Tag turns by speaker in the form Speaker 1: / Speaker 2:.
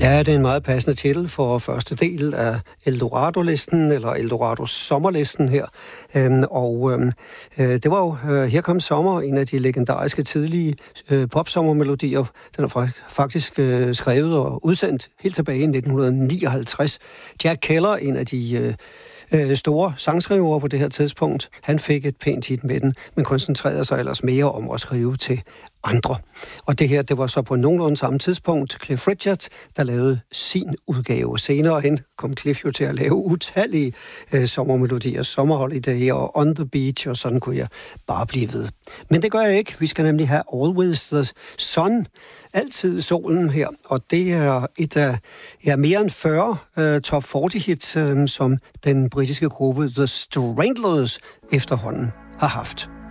Speaker 1: Ja, det er en meget passende titel for første del af Eldorado-listen, eller Eldorados sommerlisten her. Det var jo Her kom sommer, en af de legendariske tidlige popsommermelodier. Den er faktisk skrevet og udsendt helt tilbage i 1959. Jack Keller, en af de store sangskrivere på det her tidspunkt, han fik et pænt hit med den, men koncentrerede sig ellers mere om at skrive til andre. Og det her, det var så på nogenlunde samme tidspunkt Cliff Richard, der lavede sin udgave. Senere hen kom Cliff jo til at lave utallige sommermelodier, Summer Holiday og On the Beach, og sådan kunne jeg bare blive ved. Men det gør jeg ikke. Vi skal nemlig have Always the Sun, altid solen her, og det er et af mere end 40 top 40 hits, som den britiske gruppe The Stranglers efterhånden har haft.